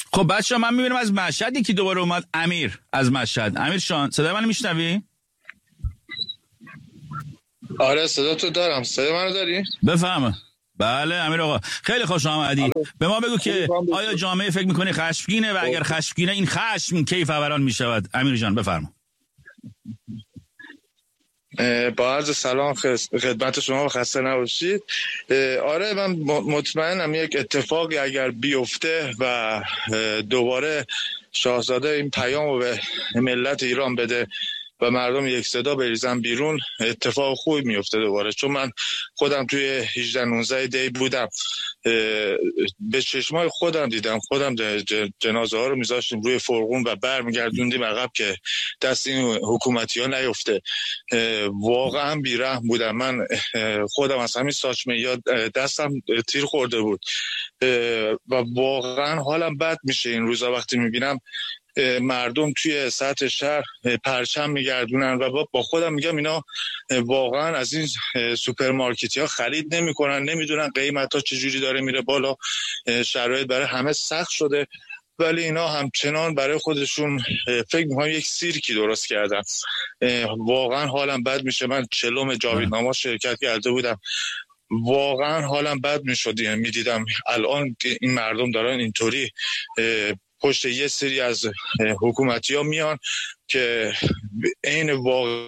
خب بچه من میبینم از مشهد یکی دوباره اومد. امیر از مشهد. امیر شان صدای منو میشنوی؟ آره صدا تو دارم. صدا منو داری؟ بفهمه. بله امیر آقا خیلی خوش آمدی. به ما بگو که آیا جامعه فکر میکنی خشمگینه و اگر خشمگینه این خشم کی فوران میشود؟ امیر جان بفرما. با عرض سلام خدمت شما و خسته نباشید. آره من مطمئنم یک اتفاقی اگر بیفته و دوباره شاهزاده این پیامو به ملت ایران بده و مردم یک صدا بریزن بیرون، اتفاق خوبی میفته دوباره. چون من خودم توی 18-19 دی بودم، به چشمای خودم دیدم، خودم جنازه ها رو میذاشتیم روی فرغون و برمیگردوندیم عقب که دست این حکومتی ها نیفته. واقعا بیرحم بودم. من خودم از همین ساچمه یا دستم تیر خورده بود و واقعا حالم بد میشه این روزا وقتی میبینم مردم توی سطح شهر پرچم میگردونن و با خودم میگم اینا واقعا از این سوپرمارکتی ها خرید نمیکنن، نمیدونن قیمت ها چجوری داره میره بالا، شرایط برای همه سخت شده، ولی اینا همچنان برای خودشون فکر میکنم یک سیرکی درست کردن. واقعا حالم بد میشه. من 40 جاویدنامه شرکت کرده بودم، واقعا حالم بد میشد میدیدم الان این مردم دارن اینطوری پشت یه سری از حکومتی ها میان که این واقع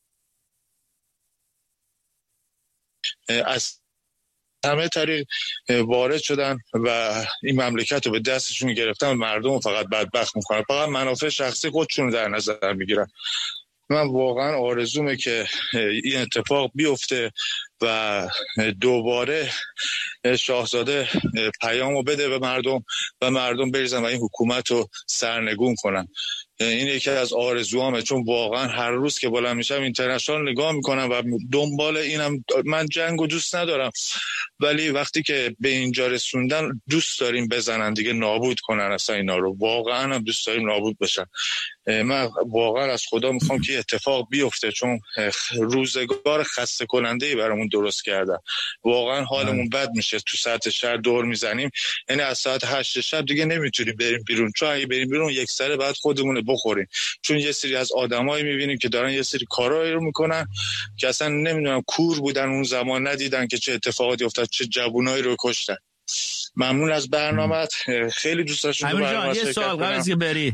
از همه طریق وارد شدن و این مملکت رو به دستشون گرفتن و مردم رو فقط بدبخت میکنن، فقط منافع شخصی خودشون در نظر میگیرن. من واقعا آرزومه که این اتفاق بیفته و دوباره شاهزاده پیامو بده به مردم و مردم بریزن و این حکومت رو سرنگون کنن. این یکی از آرزوامه، چون واقعا هر روز که بلند میشم اینترنشنال نگاه میکنم و دنبال اینم. من جنگو دوست ندارم، ولی وقتی که به اینجا رسوندن دوست داریم بزنن دیگه، نابود کنن اصلا اینا رو. واقعا هم دوست داریم نابود بشن. من واقعا از خدا میخوام که اتفاق بیفته، چون روزگار خسته کننده‌ای برامون درست کردن. واقعا حالمون بد میشه. تو ساعت شهر دور میزنیم، یعنی از ساعت 8 شب دیگه نمیتونیم بریم بیرون، چون اگه بریم بیرون یک سره بعد خودمون بخوریم، چون یه سری از آدمایی میبینیم که دارن یه سری کارایی رو میکنن که اصلا نمیدونم کور بودن اون زمان، ندیدن که چه اتفاقاتی افتاد، چه جوونایی رو کشتن. ممنون از برنامه‌ات، خیلی دوست داشتم تو برنامه شرکت کنم. یه سوال قبل از که بری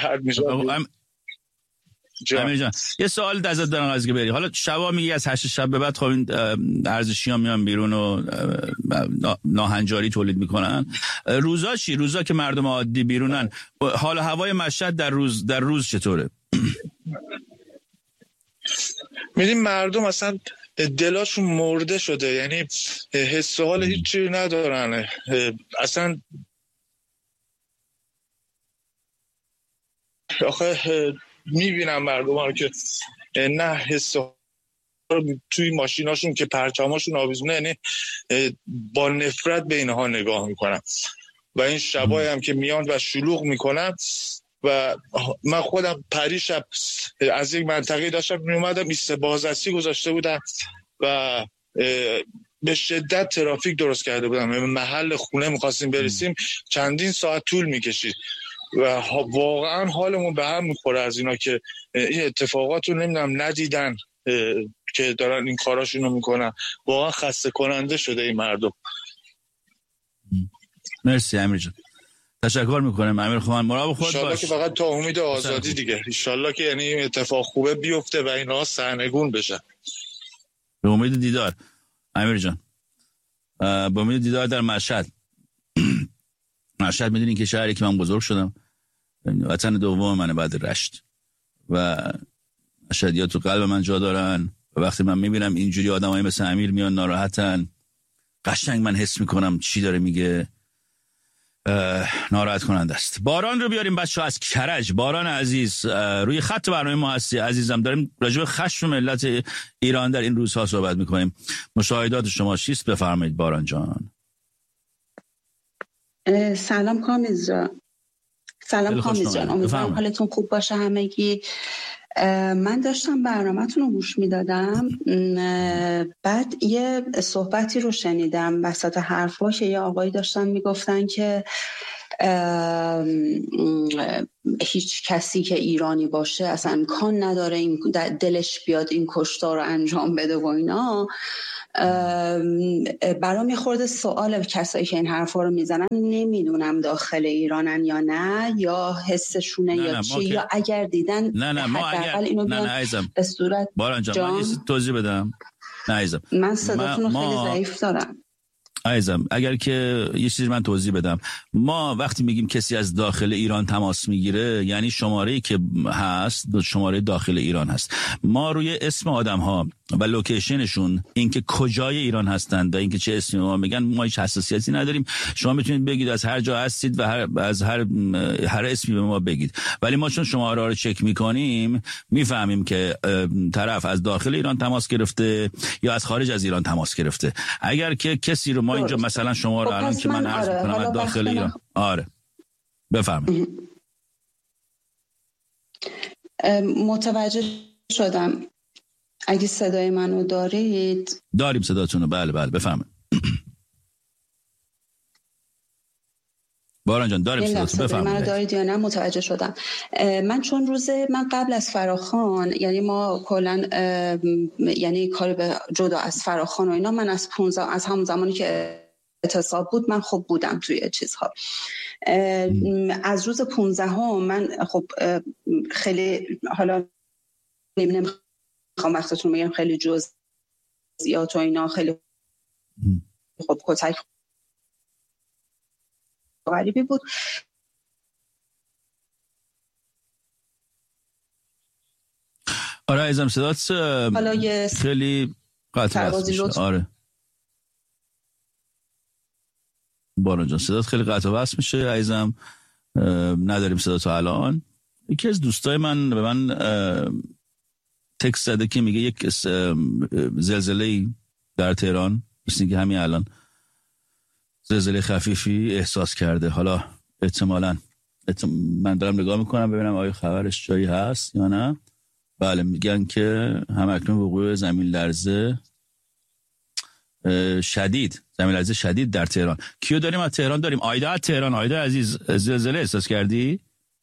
امیر جان، یه سوال ازت دارم از که بری. حالا شبا میگی از 8 شب به بعد خب این ارزشی‌ها میان بیرون و ناهنجاری تولید میکنن. روزا چی؟ روزا که مردم عادی بیرونن، حال هوای مشهد در روز چطوره؟ می‌بینیم مردم اصلا دلاشون مرده شده، یعنی حس و حال هیچی ندارن اصلا. آخه میبینم مردم ها که نه حس توی ماشیناشون که پرچماشون آویزونه، یعنی با نفرت به اینها نگاه میکنن و این شبای هم که میان و شلوغ میکنن. و من خودم پریشب از یک منطقه داشتم میومدم، ایست بازرسی گذاشته بودم و به شدت ترافیک درست کرده بودم، محل خونه میخواستیم برسیم چندین ساعت طول میکشید و واقعا حالمون به هم میخوره از اینا که این اتفاقات رو نمیدونم ندیدن که دارن این کاراشون رو میکنن. واقعا خسته کننده شده این مردم. مرسی امیر جان، تشکر میکنم. امیر خان مراقب خود باش. انشالله که فقط تا امید آزادی دیگه، انشالله که یعنی این اتفاق خوبه بیفته و اینا سرنگون بشن. به امید دیدار امیر جان، به امید دیدار در مشهد. مشهد میدونین که شهری که من بزرگ شدم، وطن دوم منه بعد رشت و مشهدی‌ها تو قلب من جا دارن و وقتی من میبینم اینجوری آدمایی مثل امیر میان ناراحتن، قشنگ من حس میکنم چی داره میگه. ناراحت کننده است. باران رو بیاریم بچه‌ها از کرج. باران عزیز روی خط برنامه ما هستی عزیزم. داریم راجع به خشم ملت ایران در این روزها صحبت میکنیم. مشاهدات شما چیست؟ بفرمایید باران جان. سلام کامیز جان. امیدوارم حالتون خوب باشه همگی. من داشتم برنامه‌تون رو گوش میدادم، بعد یه صحبتی رو شنیدم وسط حرفا که یه آقایی داشتن میگفتن که هیچ کسی که ایرانی باشه اصلا امکان نداره این دلش بیاد این کشتار رو انجام بده و اینا. برام یه خورده سوال کسایی که این حرفا رو میزنن، نمیدونم داخل ایرانن یا نه، یا حسشونه یا چی، یا اگر دیدن حداقل اینو بیان به صورت باران جان من توضیح بدم. نه عزیزم، من صداتون رو خیلی ضعیف دارم. عزیزم اگر که یه چیزی من توضیح بدم، ما وقتی میگیم کسی از داخل ایران تماس میگیره، یعنی شماره‌ای که هست شماره داخل ایران هست. ما روی اسم آدم ها و لوکیشنشون، اینکه کجای ایران هستند و اینکه چه اسمی ما میگن، ما هیچ حساسیتی نداریم. شما میتونید بگید از هر جا هستید و از هر اسمی به ما بگید، ولی ما چون شماره رو چک میکنیم میفهمیم که طرف از داخل ایران تماس گرفته یا از خارج از ایران تماس گرفته. اگر که کسی رو ما اینجا مثلا شما رو الان که من عرض میکنم از داخل ایران، بفرمایید. متوجه شدم. اگه صدای منو دارید؟ داریم صداتونو. بله بفرمایید. باران جان داریم صداتونو، بفرمایید. منو دارید یا نه؟ متوجه شدم. من چون من قبل از فراخوان، یعنی ما کلا یعنی کاری به جدا از فراخوان و اینا، من از همون زمانی که اعتصاب بود من خب بودم توی چیزها. از روز 15 من خب خیلی، حالا نمیخوام وقتتون بگم خیلی جزئیات و اینا، خیلی خب کتک غریبی بود. آره عزیزم صدات خیلی قطع وصل. آره باران جان صدات خیلی قطع وصل میشه عزیزم. نداریم صداتو الان. یکی از دوستای من به من تکست زده که میگه یک زلزله در تهران، مثل که همین الان زلزله خفیفی احساس کرده. حالا احتمالاً من دارم نگاه میکنم ببینم آیا خبرش جایی هست یا نه. بله میگن که همکنون وقوع زمین لرزه شدید در تهران. کیو داریم از تهران؟ داریم آیدا از تهران. آیدا عزیز، زلزله احساس کردی؟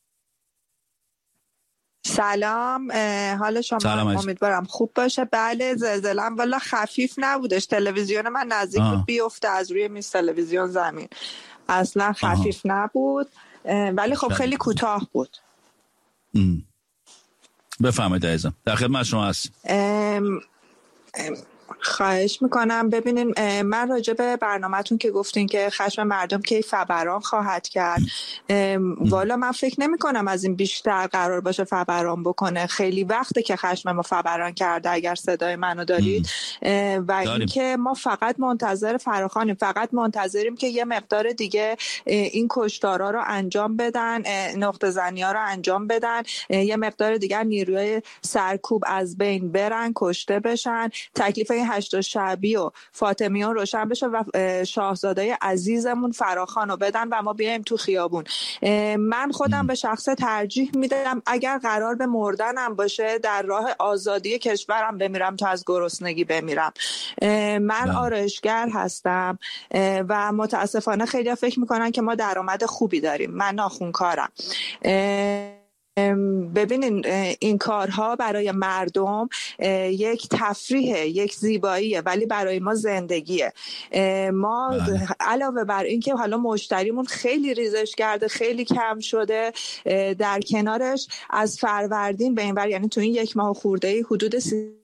سلام، حال شما؟ امیدوارم خوب باشه. بله زلزله والا خفیف نبودش. تلویزیون من نزدیک بود بیفته از روی میز تلویزیون زمین. اصلا خفیف نبود، ولی خب خیلی کوتاه بود. بفهمید عزیزم، در خدمت شما هست. خواهش میکنم. ببینین من راجع به برنامه‌تون که گفتین که خشم مردم کی فوران خواهد کرد، والا من فکر نمی کنم از این بیشتر قرار باشه فوران بکنه. خیلی وقته که خشم ما فوران کرده، اگر صدای منو دارید. و اینکه ما فقط منتظر فراخوانیم، فقط منتظریم که یه مقدار دیگه این کشتارا رو انجام بدن، نقطه زنی‌ها رو انجام بدن، یه مقدار دیگه نیروی سرکوب از بین برن، کشته بشن، تکلیف این 8 شعبی و فاطمیان روشن بشه و شاهزاده عزیزمون فراخوان رو بدن و ما بیایم تو خیابون. من خودم به شخص ترجیح میدم اگر قرار به مردنم باشه در راه آزادی کشورم بمیرم تا از گرسنگی بمیرم. من آرایشگر هستم و متاسفانه خیلی فکر میکنن که ما درآمد خوبی داریم. من ناخونکارم. ببینین این کارها برای مردم یک تفریحه، یک زیباییه، ولی برای ما زندگیه. ما علاوه بر این که حالا مشتریمون خیلی ریزش کرده، خیلی کم شده، در کنارش از فروردین به این ور، یعنی تو این 1 ماه خورده حدود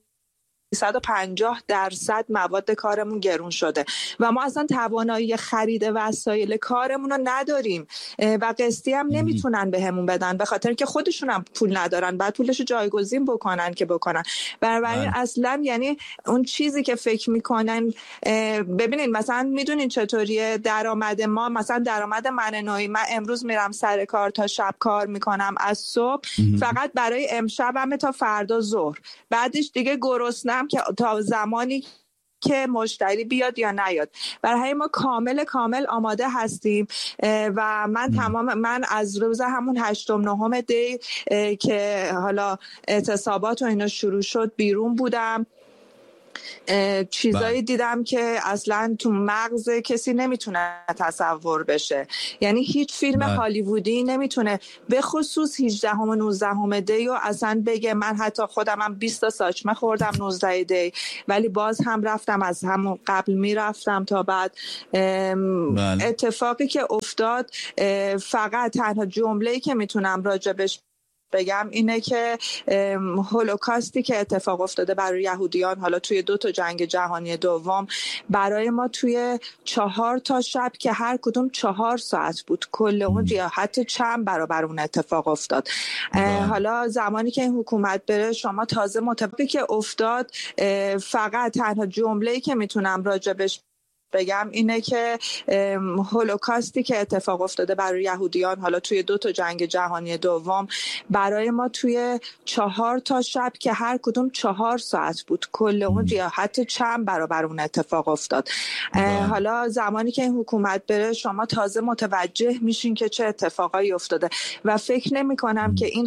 350% مواد کارمون گرون شده و ما اصلا توانایی خرید وسایل کارمون رو نداریم و قسطی هم نمیتونن بهمون بدن به خاطر که خودشون هم پول ندارن، بعد پولشو جایگزین بکنن که بکنن. بنابراین اصلا یعنی اون چیزی که فکر میکنن، ببینین مثلا میدونین چطوریه درآمد ما، مثلا درآمد من نوعی، من امروز میرم سر کار تا شب کار میکنم، از صبح فقط برای امشبم تا فردا ظهر، بعدش دیگه گرسنه که تا زمانی که مشتری بیاد یا نیاد. برای ما کامل آماده هستیم و من از روز همون 8 9 دی که حالا اعتصابات و اینا شروع شد بیرون بودم چیزایی دیدم که اصلا تو مغز کسی نمیتونه تصور بشه. یعنی هیچ فیلم هالیوودی نمیتونه به خصوص 18 و 19 دی و اصلا بگه من حتی خودمم 20 تا ساچمه خوردم 19 دی ولی باز هم رفتم از همون قبل میرفتم تا بعد. اتفاقی که افتاد فقط تنها جمله‌ای که میتونم راجبش بگم اینه که هولوکاستی که اتفاق افتاده برای یهودیان حالا توی 2 تا جنگ جهانی دوم برای ما توی 4 تا شب که هر کدوم 4 ساعت بود کل اون یا حتی چند برابر اون اتفاق افتاد. حالا زمانی که این حکومت بره شما تازه متفقی که افتاد فقط تنها جمله‌ای که میتونم راجبش بگم اینه که هولوکاستی که اتفاق افتاده برای یهودیان حالا توی 2 تا جنگ جهانی دوم برای ما توی 4 تا شب که هر کدوم 4 ساعت بود کل اون یا حتی چند برابر اون اتفاق افتاد. حالا زمانی که این حکومت بره شما تازه متوجه میشین که چه اتفاقایی افتاده و فکر نمی کنم که این